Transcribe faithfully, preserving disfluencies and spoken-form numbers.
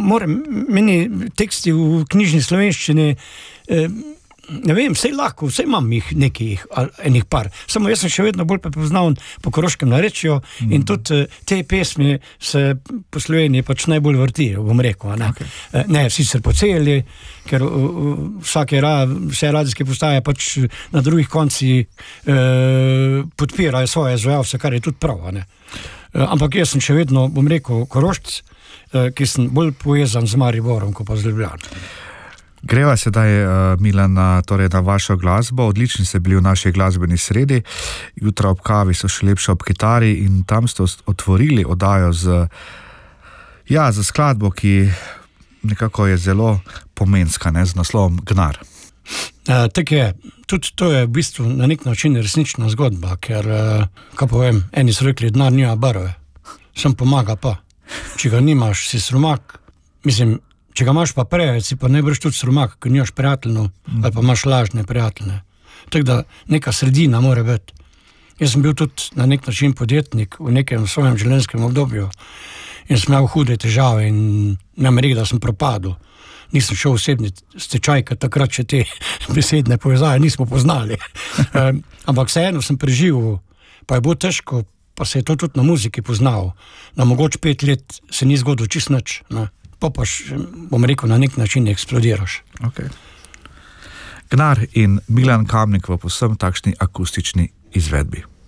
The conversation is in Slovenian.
moram, meni teksti v knjižni slovenščini, ne vem, vsej lahko, vsej imam jih nekih, enih par. Samo jaz sem še vedno bolj prepoznaven po koroškem narečju mm. in tudi te pesmi se po Sloveniji pač najbolj vrtijo, bom rekel. Ne, okay. ne sicer po celi, ker vsake ra, vse radijske postaje pač na drugih koncih eh, podpirajo svoje izvajalce, kar je tudi prav. Ne. Ampak jaz sem še vedno, bom rekel, Korošc, eh, ki sem bolj povezan z Mariborom, kot pa z Ljubljano. Greva sedaj, Milan, na, torej na vašo glasbo. Odlični ste bili v naši glasbeni sredi. Jutra ob kavi so še lepše ob kitari in tam ste otvorili oddajo z, ja, z skladbo, ki nekako je zelo pomenska, ne, z naslovom Gnar. E, tak je. Tudi to je v bistvu na nek način resnična zgodba, ker, kaj povem, eni so rekli, denar nima barve. Sem pomaga pa. Če ga nimaš, si sromak. Mislim, če ga imaš pa preveč, si pa ne brž tudi sromak, ker nimaš prijateljno, mm. ali pa imaš lažne prijatelje. Tako da neka sredina mora biti. Jaz sem bil tudi na nek način podjetnik v nekem svojem življenjskem obdobju in sem imel hude težave in ne me rekel, da sem propadel. Nisem šel v osebni stečaj, ker takrat še te besedne povezave nismo poznali. um, ampak vseeno sem preživel, pa je bilo težko, pa se je to tudi na muziki poznal. Na mogoče pet let se ni zgodil čist nič, ne. Pa pa, bom rekel, na nek način eksplodiraš. Okay. Gnar in Milan Kamnik v povsem takšni akustični izvedbi.